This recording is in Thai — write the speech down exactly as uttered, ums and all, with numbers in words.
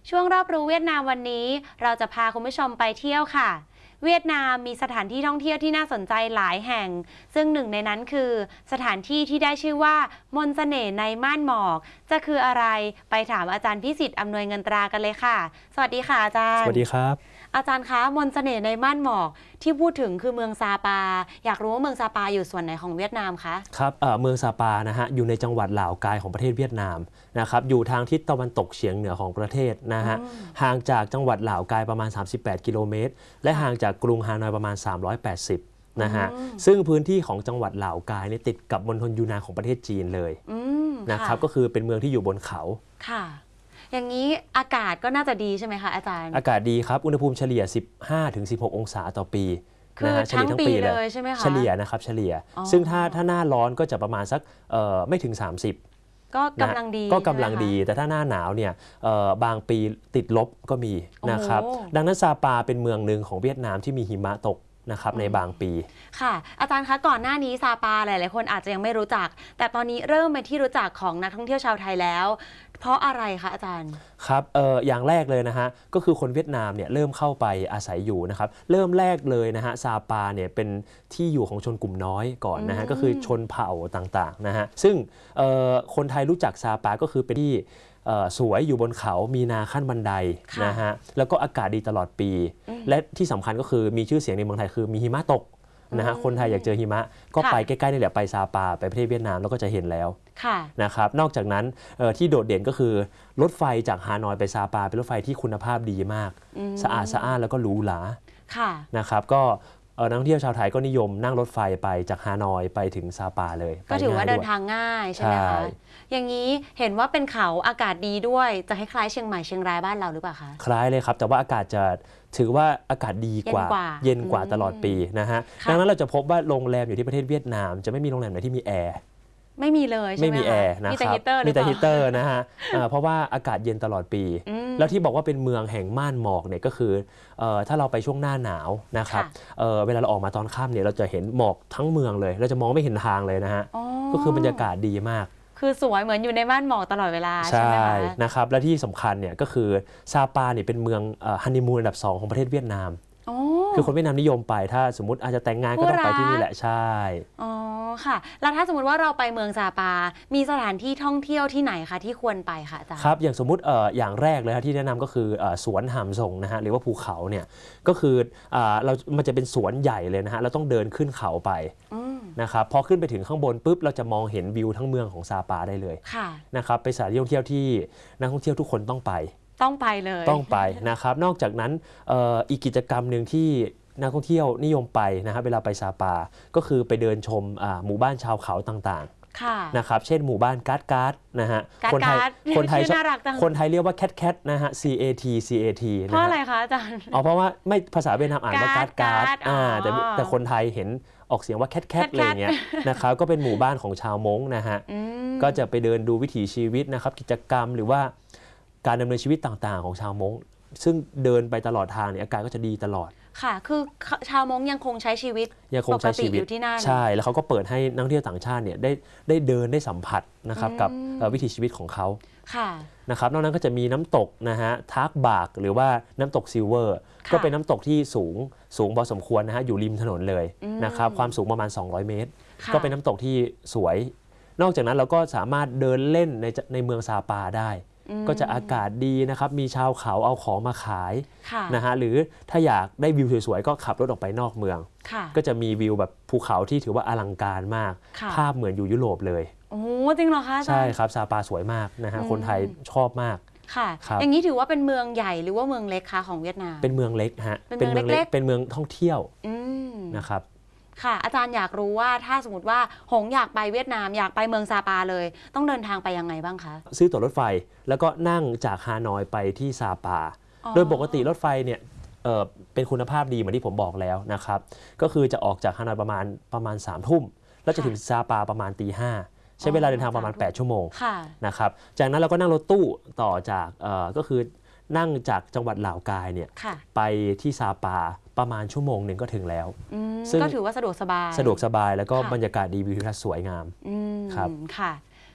ช่วงรอบรู้เวียดนามวันนี้เราจะพาคุณผู้ชมไปเที่ยวค่ะเวียดนามมีสถานที่ท่องเที่ยวที่น่าสนใจหลายแห่งซึ่งหนึ่งในนั้นคือสถานที่ที่ได้ชื่อว่ามนต์เสน่ห์ในม่านหมอกจะคืออะไรไปถามอาจารย์พิสิทธิ์อำนวยเงินตรากันเลยค่ะสวัสดีค่ะอาจารย์สวัสดีครับอาจารย์คะมนต์เสน่ห์ในม่านหมอกที่พูดถึงคือเมืองซาปาอยากรู้ว่าเมืองซาปาอยู่ส่วนไหนของเวียดนามคะครับเอ่อเมืองซาปานะฮะอยู่ในจังหวัดหล่าวกายของประเทศเวียดนามนะครับอยู่ทางทิศตะวันตกเฉียงเหนือของประเทศนะฮะห่างจากจังหวัดหล่าวกายประมาณสามสิบแปดกิโลเมตรและห่างจากกรุงฮานอยประมาณสามร้อยแปดสิบนะฮะซึ่งพื้นที่ของจังหวัดหล่าวกายนี่ติดกับมณฑลยูนานของประเทศจีนเลยนะครับก็คือเป็นเมืองที่อยู่บนเขาค่ะอย่างนี้อากาศก็น่าจะดีใช่ไหมคะอาจารย์อากาศดีครับอุณหภูมิเฉลี่ย สิบห้าถึงสิบหก องศาต่อปีคือทั้งปีเลยใช่ไหมคะเฉลี่ยนะครับเฉลี่ยซึ่งถ้าถ้าหน้าร้อนก็จะประมาณสักไม่ถึงสามสิบก็กำลังดีก็กำลังดีแต่ถ้าหน้าหนาวเนี่ยบางปีติดลบก็มีนะครับดังนั้นซาปาเป็นเมืองหนึ่งของเวียดนามที่มีหิมะตกนะครับในบางปีค่ะอาจารย์คะก่อนหน้านี้ซาปาหลายๆคนอาจจะยังไม่รู้จักแต่ตอนนี้เริ่มเป็นที่รู้จักของนักท่องเที่ยวชาวไทยแล้วเพราะอะไรคะอาจารย์ครับเอ่ออย่างแรกเลยนะฮะก็คือคนเวียดนามเนี่ยเริ่มเข้าไปอาศัยอยู่นะครับเริ่มแรกเลยนะฮะซาปาเนี่ยเป็นที่อยู่ของชนกลุ่มน้อยก่อนนะฮะก็คือชนเผ่าต่างๆนะฮะซึ่งคนไทยรู้จักซาปาก็คือเป็นที่สวยอยู่บนเขามีนาขั้นบันไดนะฮะแล้วก็อากาศดีตลอดปีและที่สำคัญก็คือมีชื่อเสียงในเมืองไทยคือมีหิมะตกนะฮะคนไทยอยากเจอหิมะก็ไปใกล้ๆนี่แหละไปซาปาไปประเทศเวียดนามแล้วก็จะเห็นแล้วนะครับนอกจากนั้นที่โดดเด่นก็คือรถไฟจากฮานอยไปซาปาเป็นรถไฟที่คุณภาพดีมากสะอาดสะอ้านแล้วก็หรูหรานะครับก็นักท่องเที่ยวชาวไทยก็นิยมนั่งรถไฟไปจากฮานอยไปถึงซาปาเลยก็ถือว่าเดินทางง่ายใช่ไหมคะอย่างนี้เห็นว่าเป็นเขาอากาศดีด้วยจะคล้ายๆเชียงใหม่เชียงรายบ้านเราหรือเปล่าคะคล้ายเลยครับแต่ว่าอากาศจะถือว่าอากาศดีกว่าเย็นกว่าตลอดปีนะฮะดังนั้นเราจะพบว่าโรงแรมอยู่ที่ประเทศเวียดนามจะไม่มีโรงแรมไหนที่มีแอร์ไม่มีเลยใช่ไหมไม่มีแอร์นะครับมีแต่ฮีเตอร์นะฮะเพราะว่าอากาศเย็นตลอดปีแล้วที่บอกว่าเป็นเมืองแห่งม่านหมอกเนี่ยก็คือถ้าเราไปช่วงหน้าหนาวนะครับเวลาเราออกมาตอนค่ำเนี่ยเราจะเห็นหมอกทั้งเมืองเลยเราจะมองไม่เห็นทางเลยนะฮะก็คือบรรยากาศดีมากคือสวยเหมือนอยู่ในม่านหมอกตลอดเวลาใช่ไหมคะนะครับและที่สำคัญเนี่ยก็คือซาปาเนี่ยเป็นเมืองฮันนีมูนอันดับสองของประเทศเวียดนามคือคนเวียดนามนิยมไปถ้าสมมติอาจจะแต่งงานก็ต้องไปที่นี่แหละใช่อ๋อค่ะแล้วถ้าสมมติว่าเราไปเมืองซาปามีสถานที่ท่องเที่ยวที่ไหนคะที่ควรไปคะอาจารย์ครับอย่างสมมติเอ่ออย่างแรกเลยที่แนะนำก็คือสวนหามซงนะฮะหรือว่าภูเขาเนี่ยก็คือเรา มันจะเป็นสวนใหญ่เลยนะฮะเราต้องเดินขึ้นเขาไปนะครับพอขึ้นไปถึงข้างบนปุ๊บเราจะมองเห็นวิวทั้งเมืองของซาปาได้เลยนะครับเป็นสถานที่ท่องเที่ยวที่นักท่องเที่ยวทุกคนต้องไปต้องไปเลยต้องไปนะครับนอกจากนั้นอีกกิจกรรมหนึ่งที่นักท่องเที่ยวนิยมไปนะครับเวลาไปซาปาก็คือไปเดินชมหมู่บ้านชาวเขาต่างๆนะครับเช่นหมู่บ้านการ์ดการ์ดนะฮะคนไทยคนไทยคนไทยเรียกว่าแคทแคทนะฮะ C A T C A T เพราะอะไรคะอาจารย์อ๋อเพราะว่าไม่ภาษาเวียดนามอ่านว่าการ์ดการ์ดแต่แต่คนไทยเห็นออกเสียงว่าแคทแคทอะไรเงี้ยนะครับก็เป็นหมู่บ้านของชาวม้งนะฮะก็จะไปเดินดูวิถีชีวิตนะครับกิจกรรมหรือว่าการดำเนินชีวิตต่างๆของชาวม้งซึ่งเดินไปตลอดทางเนี่ยอากาศก็จะดีตลอดค่ะคือชาวม้งยังคงใช้ชีวิตยังคงใช้ชีวิตอยู่ที่นั่นใช่แล้วเขาก็เปิดให้นักท่องเที่ยวต่างชาติเนี่ยได้ได้เดินได้สัมผัสนะครับกับวิถีชีวิตของเขาค่ะนะครับนอกนั้นก็จะมีน้ำตกนะฮะทากบากหรือว่าน้ำตกซิลเวอร์ก็เป็นน้ำตกที่สูงสูงพอสมควรนะฮะอยู่ริมถนนเลยนะครับความสูงประมาณสองร้อยเมตรก็เป็นน้ำตกที่สวยนอกจากนั้นเราก็สามารถเดินเล่นในในเมืองซาปาได้ก็จะอากาศดีนะครับมีชาวเขาเอาของมาขายนะฮะหรือถ้าอยากได้วิวสวยๆก็ขับรถออกไปนอกเมืองก็จะมีวิวแบบภูเขาที่ถือว่าอลังการมากภาพเหมือนอยู่ยุโรปเลยโอ้จริงเหรอคะใช่ครับซาปาสวยมากนะฮะคนไทยชอบมากค่ะอย่างนี้ถือว่าเป็นเมืองใหญ่หรือว่าเมืองเล็กคะของเวียดนามเป็นเมืองเล็กฮะเป็นเมืองเล็กเป็นเมืองท่องเที่ยวนะครับค่ะอาจารย์อยากรู้ว่าถ้าสมมติว่าหงอยากไปเวียดนามอยากไปเมืองซาปาเลยต้องเดินทางไปยังไงบ้างคะซื้อตั๋วรถไฟแล้วก็นั่งจากฮานอยไปที่ซาปาโดยปกติรถไฟเนี่ย เ, เป็นคุณภาพดีเหมือนที่ผมบอกแล้วนะครับก็คือจะออกจากฮานอยประมาณประมาณสามทุ่มแล้วจะถึงซาปาประมาณตีห้าใช้เวลาเดินทางประมาณแปดชั่วโมงนะครับจากนั้นเราก็นั่งรถตู้ต่อจากก็คือนั่งจากจังหวัดหล่าวกายเนี่ยไปที่ซาปาประมาณชั่วโมงหนึ่งก็ถึงแล้วซึ่งก็ถือว่าสะดวกสบายสะดวกสบายแล้วก็บรรยากาศดีวิวทัศน์สวยงามครับค่ะ